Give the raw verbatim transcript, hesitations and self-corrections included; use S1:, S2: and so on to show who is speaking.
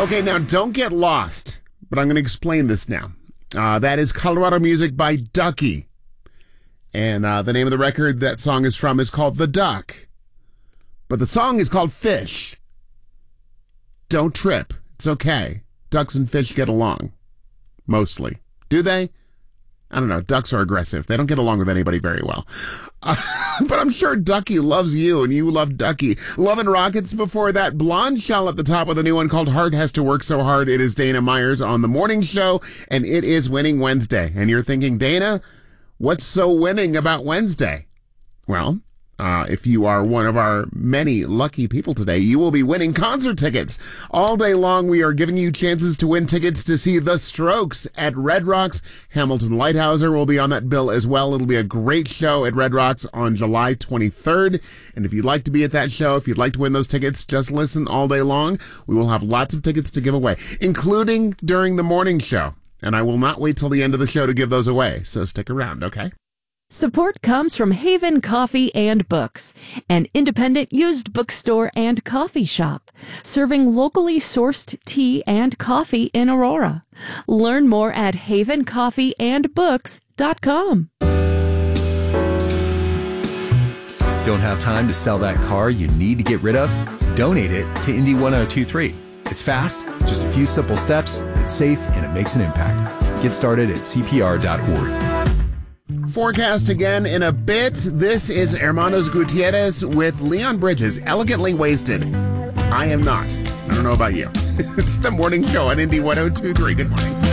S1: Okay, now don't get lost, but I'm going to explain this now. Uh, that is Colorado music by Ducky. And uh, the name of the record that song is from is called The Duck. But the song is called Fish. Don't trip. It's okay. Ducks and fish get along. Mostly. Do they? I don't know. Ducks are aggressive. They don't get along with anybody very well. Uh, but I'm sure Ducky loves you, and you love Ducky. Love and Rockets before that. Blonde Shell at the top with a new one called Heart Has to Work So Hard. It is Dana Myers on The Morning Show, and it is Winning Wednesday. And you're thinking, Dana, what's so winning about Wednesday? Well, Uh, if you are one of our many lucky people today, you will be winning concert tickets. All day long, we are giving you chances to win tickets to see The Strokes at Red Rocks. Hamilton Lighthouser will be on that bill as well. It'll be a great show at Red Rocks on July twenty-third. And if you'd like to be at that show, if you'd like to win those tickets, just listen all day long. We will have lots of tickets to give away, including during the morning show. And I will not wait till the end of the show to give those away. So stick around, okay?
S2: Support comes from Haven Coffee and Books, an independent used bookstore and coffee shop, serving locally sourced tea and coffee in Aurora. Learn more at haven coffee and books dot com.
S3: Don't have time to sell that car you need to get rid of? Donate it to Indy one oh two three. It's fast, just a few simple steps, it's safe, and it makes an impact. Get started at C P R dot org.
S1: Forecast again in a bit. This is Hermanos Gutierrez with Leon Bridges, Elegantly Wasted. I am not. I don't know about you. It's the morning show on Indy one oh two three. Good morning.